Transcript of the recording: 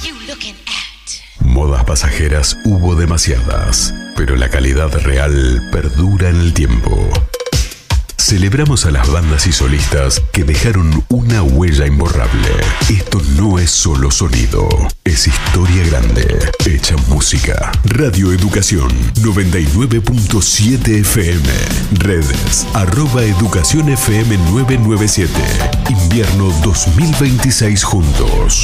Modas pasajeras hubo demasiadas, pero la calidad real perdura en el tiempo. Celebramos a las bandas y solistas que dejaron una huella imborrable. Esto no es solo sonido, es historia grande, hecha música. Radio Educación 99.7 FM. Redes @educacionfm997. Invierno 2026 juntos.